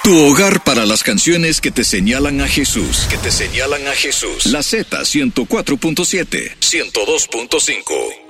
Tu hogar para las canciones que te señalan a Jesús. Que te señalan a Jesús. La Z 104.7, 102.5.